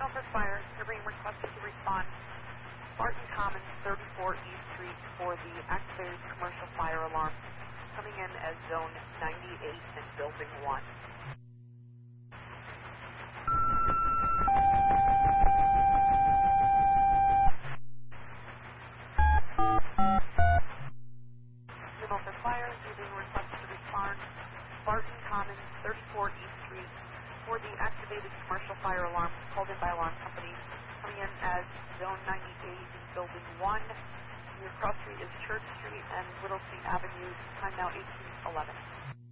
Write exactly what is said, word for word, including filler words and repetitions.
Over Fire, you're being requested to respond Barton Commons, thirty-four East Street for the activated commercial fire alarm coming in as zone ninety-eight in building one. Over Fire, you're being requested to respond Barton Commons, thirty-four East Street for the activated commercial fire alarm called in by alarm company coming in as zone ninety-eight in building one. Your cross street is Church Street and Whittlesey Avenue, time now eighteen eleven.